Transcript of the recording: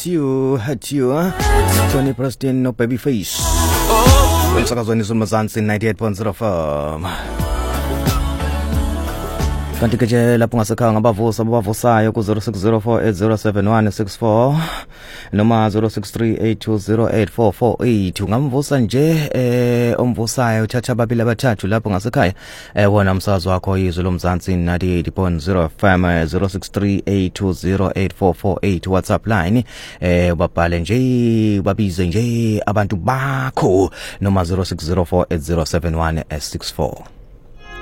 hurt you Tony Preston no Babyface umsakazweni somazansi 98.0 FM kanti ke nje lapho ngasekhaya ngabavusa abavusayo ku 0604807164 noma 0638208448 ungamvusa nje omvusayo uthatha ababili abathathu lapho ngasekhaya wona umsakazo wakho izwe lomzansi 98.0 FM 0638208448 WhatsApp line babhale nje babize nje abantu bakho noma 0604807164